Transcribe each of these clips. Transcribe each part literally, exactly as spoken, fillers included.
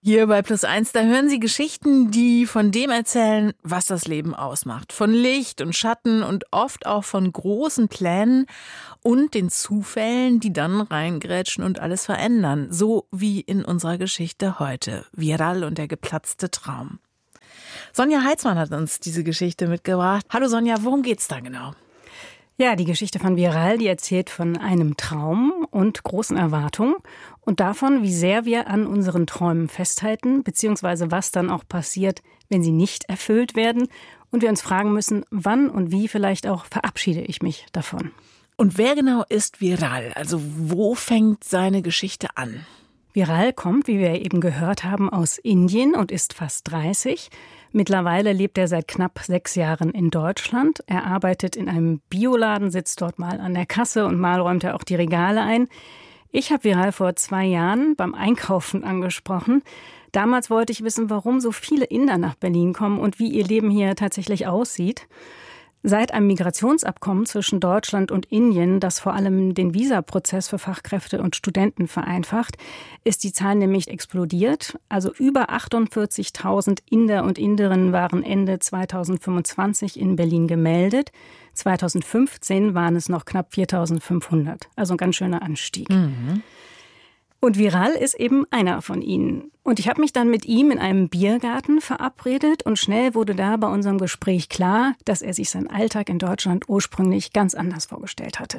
Hier bei Plus eins, da hören Sie Geschichten, die von dem erzählen, was das Leben ausmacht. Von Licht und Schatten und oft auch von großen Plänen und den Zufällen, die dann reingrätschen und alles verändern. So wie in unserer Geschichte heute. Viral und der geplatzte Traum. Sonja Heitzmann hat uns diese Geschichte mitgebracht. Hallo Sonja, worum geht's da genau? Ja, die Geschichte von Viral, die erzählt von einem Traum und großen Erwartungen und davon, wie sehr wir an unseren Träumen festhalten, beziehungsweise was dann auch passiert, wenn sie nicht erfüllt werden und wir uns fragen müssen, wann und wie vielleicht auch verabschiede ich mich davon. Und wer genau ist Viral? Also wo fängt seine Geschichte an? Viral kommt, wie wir eben gehört haben, aus Indien und ist fast dreißig. Mittlerweile lebt er seit knapp sechs Jahren in Deutschland. Er arbeitet in einem Bioladen, sitzt dort mal an der Kasse und mal räumt er auch die Regale ein. Ich habe Viral vor zwei Jahren beim Einkaufen angesprochen. Damals wollte ich wissen, warum so viele Inder nach Berlin kommen und wie ihr Leben hier tatsächlich aussieht. Seit einem Migrationsabkommen zwischen Deutschland und Indien, das vor allem den Visaprozess für Fachkräfte und Studenten vereinfacht, ist die Zahl nämlich explodiert. Also über achtundvierzigtausend Inder und Inderinnen waren Ende zweitausendfünfundzwanzig in Berlin gemeldet. zweitausendfünfzehn waren es noch knapp viertausendfünfhundert. Also ein ganz schöner Anstieg. Mhm. Und Viral ist eben einer von ihnen. Und ich habe mich dann mit ihm in einem Biergarten verabredet und schnell wurde da bei unserem Gespräch klar, dass er sich seinen Alltag in Deutschland ursprünglich ganz anders vorgestellt hatte.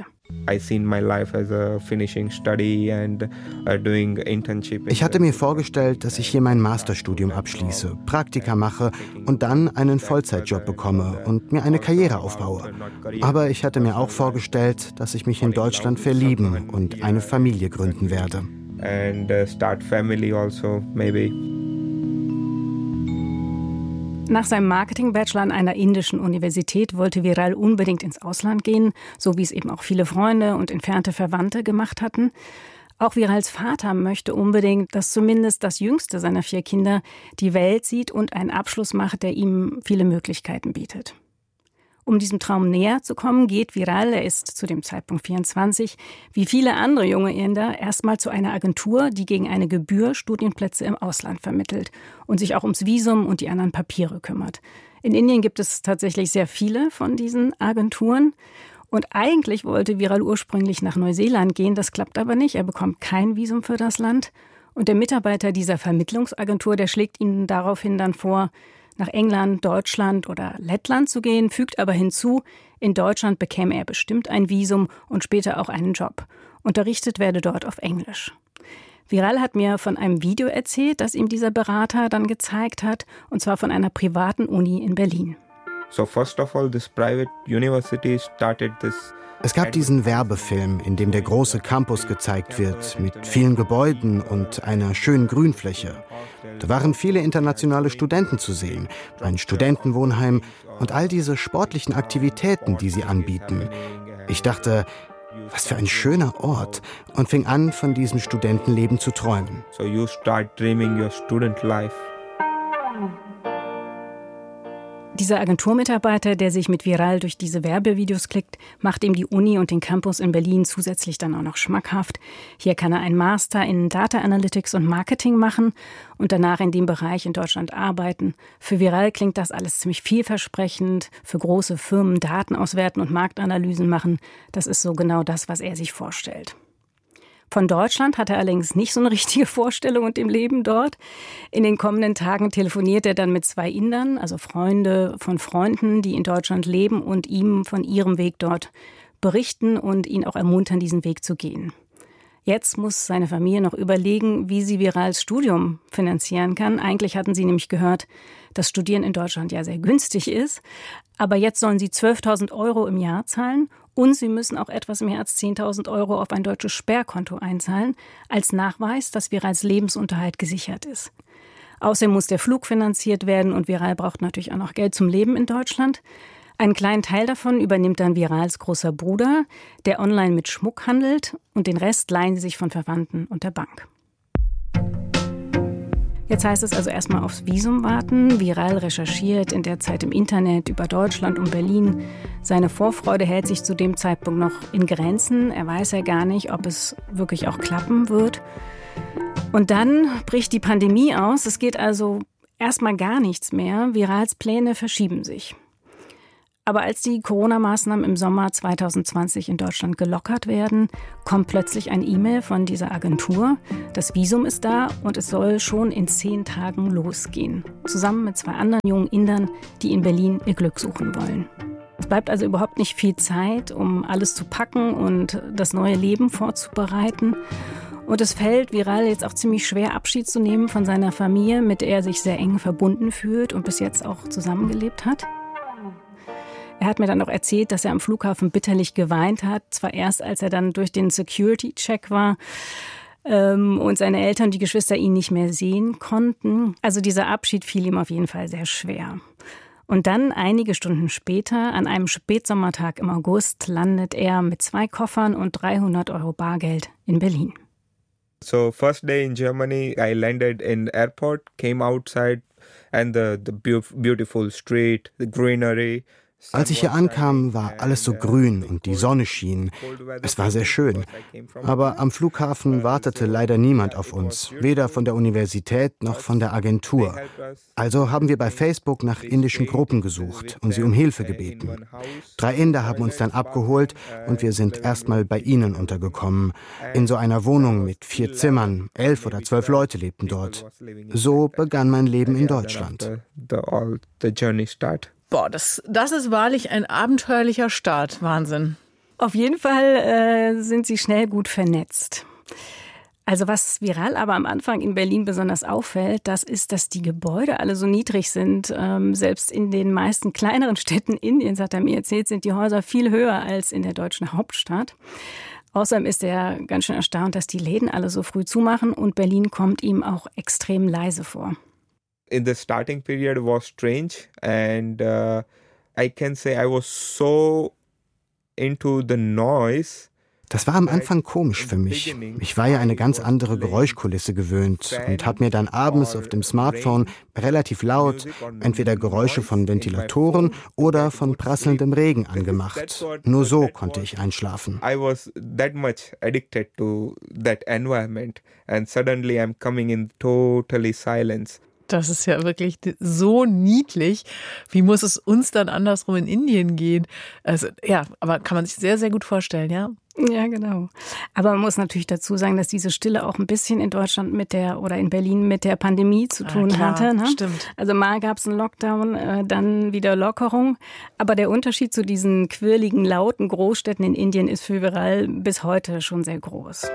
Ich hatte mir vorgestellt, dass ich hier mein Masterstudium abschließe, Praktika mache und dann einen Vollzeitjob bekomme und mir eine Karriere aufbaue. Aber ich hatte mir auch vorgestellt, dass ich mich in Deutschland verlieben und eine Familie gründen werde. And uh, start family also, maybe. Nach seinem Marketing-Bachelor an einer indischen Universität wollte Viral unbedingt ins Ausland gehen, so wie es eben auch viele Freunde und entfernte Verwandte gemacht hatten. Auch Virals Vater möchte unbedingt, dass zumindest das jüngste seiner vier Kinder die Welt sieht und einen Abschluss macht, der ihm viele Möglichkeiten bietet. Um diesem Traum näher zu kommen, geht Viral, er ist zu dem Zeitpunkt vierundzwanzig, wie viele andere junge Inder, erstmal zu einer Agentur, die gegen eine Gebühr Studienplätze im Ausland vermittelt und sich auch ums Visum und die anderen Papiere kümmert. In Indien gibt es tatsächlich sehr viele von diesen Agenturen. Und eigentlich wollte Viral ursprünglich nach Neuseeland gehen, das klappt aber nicht. Er bekommt kein Visum für das Land. Und der Mitarbeiter dieser Vermittlungsagentur, der schlägt ihm daraufhin dann vor, nach England, Deutschland oder Lettland zu gehen, fügt aber hinzu, in Deutschland bekäme er bestimmt ein Visum und später auch einen Job. Unterrichtet werde dort auf Englisch. Viral hat mir von einem Video erzählt, das ihm dieser Berater dann gezeigt hat, und zwar von einer privaten Uni in Berlin. So first of all, this private university started this. Es gab diesen Werbefilm, in dem der große Campus gezeigt wird, mit vielen Gebäuden und einer schönen Grünfläche. Da waren viele internationale Studenten zu sehen, ein Studentenwohnheim und all diese sportlichen Aktivitäten, die sie anbieten. Ich dachte, was für ein schöner Ort, und fing an, von diesem Studentenleben zu träumen. So you start dreaming your student life. Dieser Agenturmitarbeiter, der sich mit Viral durch diese Werbevideos klickt, macht ihm die Uni und den Campus in Berlin zusätzlich dann auch noch schmackhaft. Hier kann er einen Master in Data Analytics und Marketing machen und danach in dem Bereich in Deutschland arbeiten. Für Viral klingt das alles ziemlich vielversprechend. Für große Firmen Daten auswerten und Marktanalysen machen, das ist so genau das, was er sich vorstellt. Von Deutschland hat er allerdings nicht so eine richtige Vorstellung und dem Leben dort. In den kommenden Tagen telefoniert er dann mit zwei Indern, also Freunde von Freunden, die in Deutschland leben und ihm von ihrem Weg dort berichten und ihn auch ermuntern, diesen Weg zu gehen. Jetzt muss seine Familie noch überlegen, wie sie Virals Studium finanzieren kann. Eigentlich hatten sie nämlich gehört, dass Studieren in Deutschland ja sehr günstig ist. Aber jetzt sollen sie zwölftausend Euro im Jahr zahlen und sie müssen auch etwas mehr als zehntausend Euro auf ein deutsches Sperrkonto einzahlen, als Nachweis, dass Virals Lebensunterhalt gesichert ist. Außerdem muss der Flug finanziert werden und Viral braucht natürlich auch noch Geld zum Leben in Deutschland. Einen kleinen Teil davon übernimmt dann Virals großer Bruder, der online mit Schmuck handelt, und den Rest leihen sie sich von Verwandten und der Bank. Jetzt heißt es also erstmal aufs Visum warten. Viral recherchiert in der Zeit im Internet über Deutschland und Berlin. Seine Vorfreude hält sich zu dem Zeitpunkt noch in Grenzen. Er weiß ja gar nicht, ob es wirklich auch klappen wird. Und dann bricht die Pandemie aus. Es geht also erstmal gar nichts mehr. Virals Pläne verschieben sich. Aber als die Corona-Maßnahmen im Sommer zwanzig zwanzig in Deutschland gelockert werden, kommt plötzlich ein E-Mail von dieser Agentur. Das Visum ist da und es soll schon in zehn Tagen losgehen. Zusammen mit zwei anderen jungen Indern, die in Berlin ihr Glück suchen wollen. Es bleibt also überhaupt nicht viel Zeit, um alles zu packen und das neue Leben vorzubereiten. Und es fällt Viral jetzt auch ziemlich schwer, Abschied zu nehmen von seiner Familie, mit der er sich sehr eng verbunden fühlt und bis jetzt auch zusammengelebt hat. Er hat mir dann auch erzählt, dass er am Flughafen bitterlich geweint hat. Zwar erst, als er dann durch den Security-Check war ähm, und seine Eltern, die Geschwister, ihn nicht mehr sehen konnten. Also dieser Abschied fiel ihm auf jeden Fall sehr schwer. Und dann, einige Stunden später, an einem Spätsommertag im August, landet er mit zwei Koffern und dreihundert Euro Bargeld in Berlin. So first day in Germany, I landed in airport, came outside and the, the beautiful street, the greenery. Als ich hier ankam, war alles so grün und die Sonne schien. Es war sehr schön. Aber am Flughafen wartete leider niemand auf uns, weder von der Universität noch von der Agentur. Also haben wir bei Facebook nach indischen Gruppen gesucht und sie um Hilfe gebeten. Drei Inder haben uns dann abgeholt und wir sind erstmal bei ihnen untergekommen. In so einer Wohnung mit vier Zimmern, elf oder zwölf Leute lebten dort. So begann mein Leben in Deutschland. Boah, das, das ist wahrlich ein abenteuerlicher Start. Wahnsinn. Auf jeden Fall äh, sind sie schnell gut vernetzt. Also was Viral aber am Anfang in Berlin besonders auffällt, das ist, dass die Gebäude alle so niedrig sind. Ähm, selbst in den meisten kleineren Städten Indiens, hat er mir erzählt, sind die Häuser viel höher als in der deutschen Hauptstadt. Außerdem ist er ganz schön erstaunt, dass die Läden alle so früh zumachen und Berlin kommt ihm auch extrem leise vor. In the starting period was strange and uh, I can say I was so into the noise. Das war am Anfang komisch für mich. Ich war ja eine ganz andere Geräuschkulisse gewöhnt und habe mir dann abends auf dem Smartphone relativ laut entweder Geräusche von Ventilatoren oder von prasselndem Regen angemacht. Nur so konnte ich einschlafen. I was that much addicted to that environment and suddenly I'm coming in totally silence. Das ist ja wirklich so niedlich. Wie muss es uns dann andersrum in Indien gehen? Also ja, aber kann man sich sehr, sehr gut vorstellen, ja? Ja, genau. Aber man muss natürlich dazu sagen, dass diese Stille auch ein bisschen in Deutschland mit der oder in Berlin mit der Pandemie zu tun ah, klar, hatte. Ne? Stimmt. Also mal gab es einen Lockdown, äh, dann wieder Lockerung. Aber der Unterschied zu diesen quirligen, lauten Großstädten in Indien ist für Viral bis heute schon sehr groß.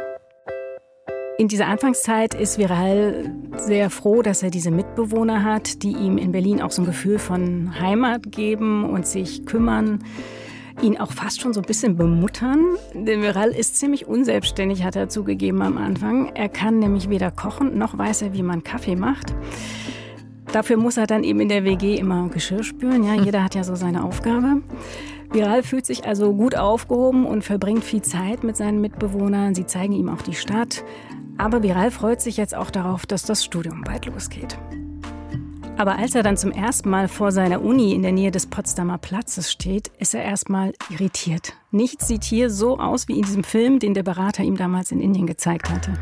In dieser Anfangszeit ist Viral sehr froh, dass er diese Mitbewohner hat, die ihm in Berlin auch so ein Gefühl von Heimat geben und sich kümmern, ihn auch fast schon so ein bisschen bemuttern. Denn Viral ist ziemlich unselbstständig, hat er zugegeben am Anfang. Er kann nämlich weder kochen, noch weiß er, wie man Kaffee macht. Dafür muss er dann eben in der W G immer Geschirr spülen. Ja, jeder hat ja so seine Aufgabe. Viral fühlt sich also gut aufgehoben und verbringt viel Zeit mit seinen Mitbewohnern. Sie zeigen ihm auch die Stadt. Aber Viral freut sich jetzt auch darauf, dass das Studium bald losgeht. Aber als er dann zum ersten Mal vor seiner Uni in der Nähe des Potsdamer Platzes steht, ist er erstmal irritiert. Nichts sieht hier so aus wie in diesem Film, den der Berater ihm damals in Indien gezeigt hatte.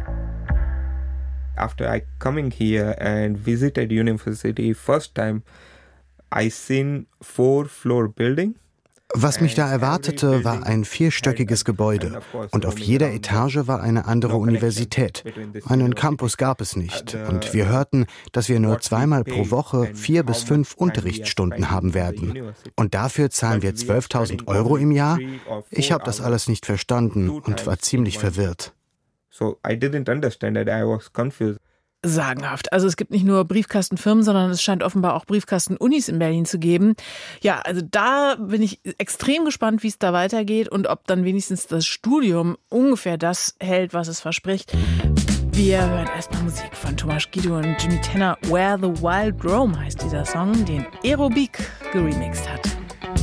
After I coming here and visited university first time, I seen four floor building. Was mich da erwartete, war ein vierstöckiges Gebäude und auf jeder Etage war eine andere Universität. Einen Campus gab es nicht und wir hörten, dass wir nur zweimal pro Woche vier bis fünf Unterrichtsstunden haben werden. Und dafür zahlen wir zwölftausend Euro im Jahr? Ich habe das alles nicht verstanden und war ziemlich verwirrt. So I didn't understand that, I was confused. Sagenhaft. Also es gibt nicht nur Briefkastenfirmen, sondern es scheint offenbar auch Briefkastenunis in Berlin zu geben. Ja, also da bin ich extrem gespannt, wie es da weitergeht und ob dann wenigstens das Studium ungefähr das hält, was es verspricht. Wir hören erstmal Musik von Thomas Guido und Jimmy Tenner. Where the Wild Rome heißt dieser Song, den Aerobic geremixed hat.